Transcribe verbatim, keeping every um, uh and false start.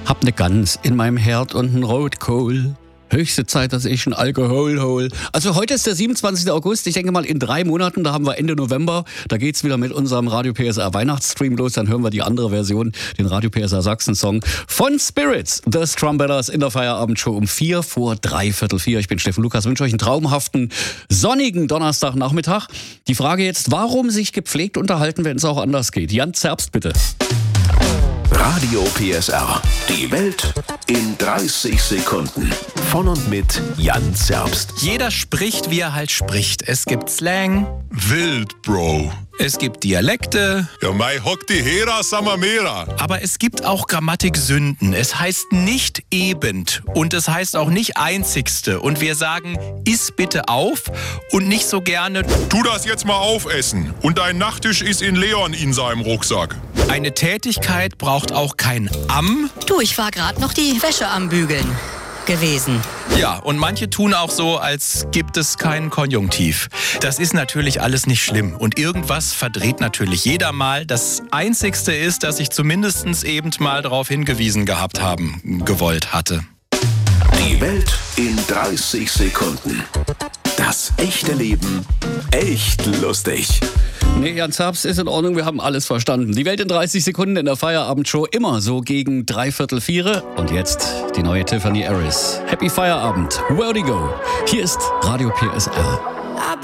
Hab ne Gans in meinem Herd und nen Rotkohl. Höchste Zeit, dass ich einen Alkohol hol. Also heute ist der siebenundzwanzigster August. Ich denke mal in drei Monaten, da haben wir Ende November. Da geht's wieder mit unserem Radio P S R Weihnachtsstream los. Dann hören wir die andere Version, den Radio P S R Sachsen-Song von Spirits, The Strumbellers in der Feierabendshow um vier vor dreiviertel vier. Ich bin Steffen Lukas, wünsche euch einen traumhaften, sonnigen Donnerstagnachmittag. Die Frage jetzt, warum sich gepflegt unterhalten, wenn es auch anders geht? Jan Zerbst, bitte. Radio P S R. Die Welt in dreißig Sekunden. Von und mit Jan Zerbst. Jeder spricht, wie er halt spricht. Es gibt Slang. Wild, Bro. Es gibt Dialekte. Ja, mei hock die Hera Samamera. Aber es gibt auch Grammatiksünden. Es heißt nicht ebend und es heißt auch nicht einzigste. Und wir sagen, iss bitte auf und nicht so gerne, Tu das jetzt mal aufessen. Und dein Nachttisch ist in Leon in seinem Rucksack. eine Tätigkeit braucht auch kein am. Du, ich war gerade noch die Wäsche am Bügeln gewesen. Ja, und manche tun auch so, als gibt es keinen Konjunktiv. Das ist natürlich alles nicht schlimm. Und irgendwas verdreht natürlich jeder mal. Das Einzigste ist, dass ich zumindest eben mal darauf hingewiesen gehabt haben gewollt hatte. Die Welt in dreißig Sekunden. Das echte Leben echt lustig. Nee, Jan Zerbst, ist in Ordnung, wir haben alles verstanden. Die Welt in dreißig Sekunden in der Feierabendshow, immer so gegen dreiviertel vier. Und jetzt die neue Tiffany Harris. Happy Feierabend, where'd he go? Hier ist Radio P S R.